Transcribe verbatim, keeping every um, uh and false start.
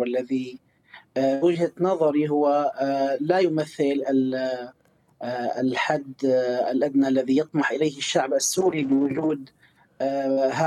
والذي آه، وجهة نظري هو آه، لا يمثل ال- آه، الحد آه، الأدنى الذي يطمح إليه الشعب السوري بوجود آه،